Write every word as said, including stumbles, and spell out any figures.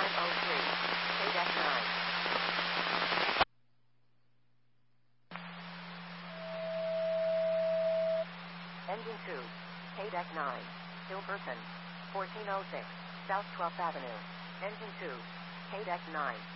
nine oh three, K deck nine. Engine two, K deck nine, Hilperton, fourteen oh six, South twelfth Avenue. Engine two, K deck nine.